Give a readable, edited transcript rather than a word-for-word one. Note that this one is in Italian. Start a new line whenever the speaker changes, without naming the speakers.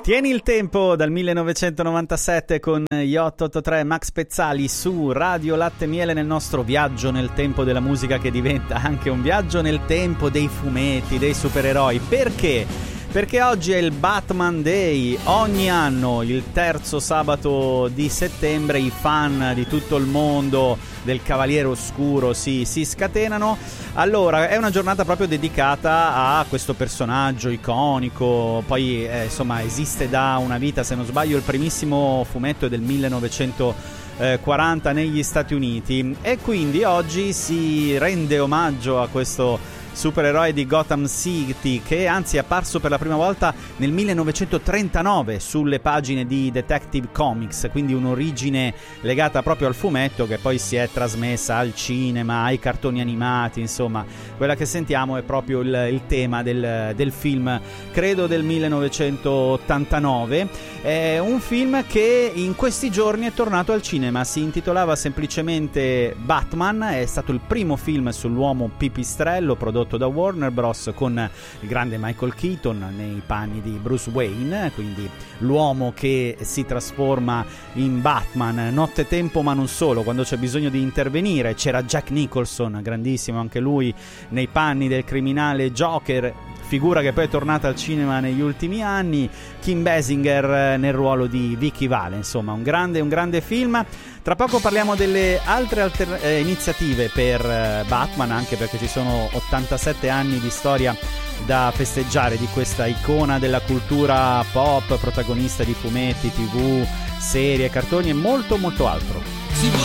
Tieni il tempo dal 1997 con gli 883 Max Pezzali su Radio Latte Miele, nel nostro viaggio nel tempo della musica, che diventa anche un viaggio nel tempo dei fumetti, dei supereroi. Perché? Perché oggi è il Batman Day. Ogni anno, il terzo sabato di settembre, i fan di tutto il mondo del Cavaliere Oscuro si scatenano. Allora, è una giornata proprio dedicata a questo personaggio iconico. Poi, insomma, esiste da una vita, se non sbaglio, il primissimo fumetto è del 1940 negli Stati Uniti. E quindi oggi si rende omaggio a questo supereroe di Gotham City, che anzi è apparso per la prima volta nel 1939 sulle pagine di Detective Comics, quindi un'origine legata proprio al fumetto che poi si è trasmessa al cinema, ai cartoni animati. Insomma, quella che sentiamo è proprio il tema del film, credo del 1989. È un film che in questi giorni è tornato al cinema, si intitolava semplicemente Batman, è stato il primo film sull'uomo pipistrello prodotto da Warner Bros. Con il grande Michael Keaton nei panni di Bruce Wayne, quindi l'uomo che si trasforma in Batman nottetempo, ma non solo, quando c'è bisogno di intervenire. C'era Jack Nicholson, grandissimo anche lui, nei panni del criminale Joker, figura che poi è tornata al cinema negli ultimi anni. Kim Basinger nel ruolo di Vicky Vale. Insomma, un grande film. Tra poco parliamo delle altre iniziative per Batman, anche perché ci sono 87 anni di storia da festeggiare di questa icona della cultura pop, protagonista di fumetti, TV, serie, cartoni e molto altro.